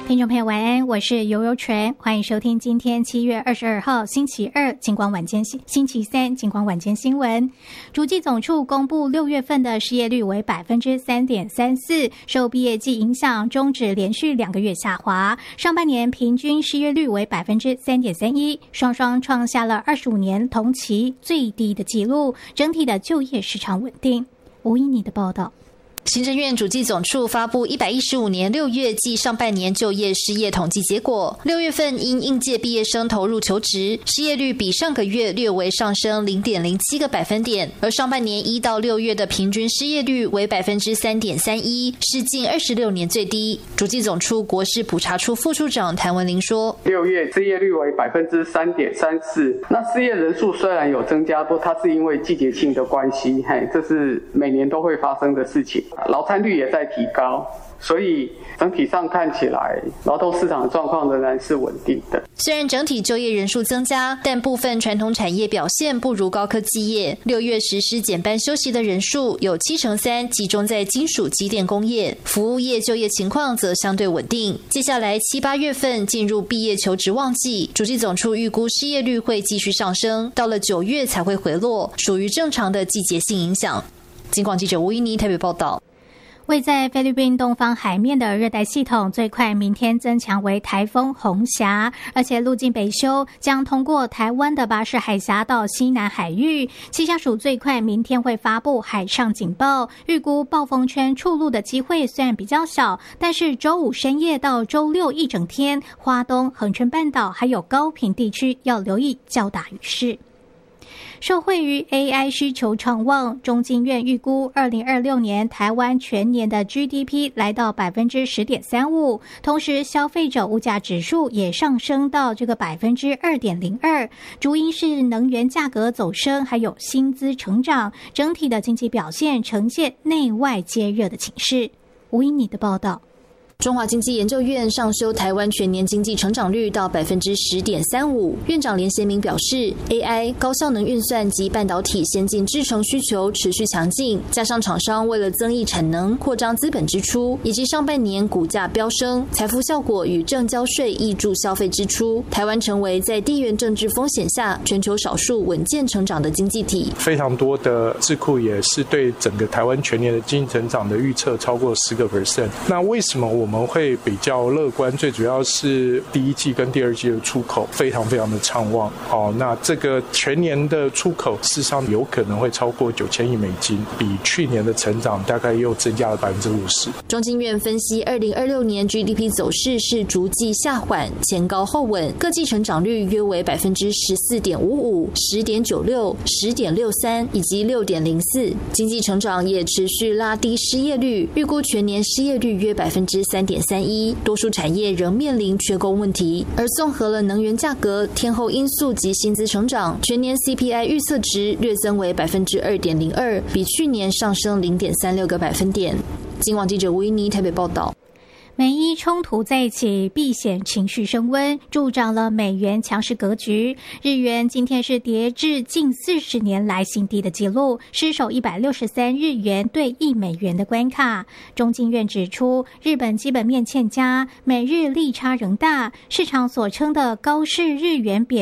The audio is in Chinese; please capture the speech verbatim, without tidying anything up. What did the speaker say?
听众朋友晚安，我是游游纯，欢迎收听今天七月二十二号星期二金光晚间星期三金光晚间新闻。主计总处公布六月份的失业率为百分之三点三四，受毕业季影响，终止连续两个月下滑。上半年平均失业率为百分之三点三一，双双创下了二十五年同期最低的纪录，整体的就业市场稳定。吴依妮的报道。 行政院主计总处发布一百一十五年六月暨上半年就业失业统计结果，六月份因应届毕业生投入求职，失业率比上个月略微上升 零点零七个百分点，而上半年一到六月的平均失业率为 百分之三点三一，是近二十六年最低。主计总处国事普查处副处长谭文玲说， 六月失业率为 百分之三点三四， 那失业人数虽然有增加，不过它是因为季节性的关系，嘿，这是每年都会发生的事情。劳参率也在提高，所以整体上看起来劳动市场的状况仍然是稳定的。 虽然整体就业人数增加，但部分传统产业表现不如高科技业。六月实施减班休息的人数有七成三集中在金属机电工业，服务业就业情况则相对稳定。接下来七八月份进入毕业求职旺季，主计总处预估失业率会继续上升，到了九月才会回落，属于正常的季节性影响。金广记者吴依妮台北报道。 位在菲律宾东方海面的热带系统最快明天增强为台风红霞，而且路径北修，将通过台湾的巴士海峡到西南海域。气象署最快明天会发布海上警报，预估暴风圈触陆的机会虽然比较小，但是周五深夜到周六一整天，花东、恒春半岛还有高屏地区要留意较大雨势。受惠于 A I 需求畅旺，中经院预估二零二六年台湾全年的 G D P 来到 百分之十点三五， 同时消费者物价指数也上升到这个 百分之二点零二， 主因是能源价格走升还有薪资成长，整体的经济表现呈现内外皆热的情势。吴依妮的报道。 中华经济研究院上修台湾全年经济成长率到 百分之十点三五， 院长连贤明表示 A I 高效能运算及半导体先进制程需求持续强劲，加上厂商为了增益产能扩张资本支出，以及上半年股价飙升，财富效果与正交税挹注消费支出，台湾成为在地缘政治风险下全球少数稳健成长的经济体。 非常多的智库也是对整个台湾全年的经济成长的预测超过十个 percent， 那为什么我们我们会比较乐观？最主要是第一季跟第二季的出口非常非常的畅旺，哦，那这个全年的出口事实上有可能会超过九千亿美金，比去年的成长大概又增加了百分之五十。 中经院分析，二零二六年 G D P 走势是逐季下缓，前高后稳，各季成长率约为百分之十四点五五、十点九六、十点六三以及六点零四，经济成长也持续拉低失业率，预估全年失业率约百分之三点三一，多数产业仍面临缺工问题，而综合了能源价格、天候因素及薪资成长，全年 C P I 预测值略增为百分之二点零二，比去年上升零点三六个百分点。金广记者吴依妮台北报道。 美伊冲突在一起，避险情绪升温，助长了美元强势格局。日元今天是跌至近四十年来新低的纪录，失守一百六十三日元兑一美元的关卡。中经院指出，日本基本面欠佳，美日利差仍大，市场所称的高市日元贬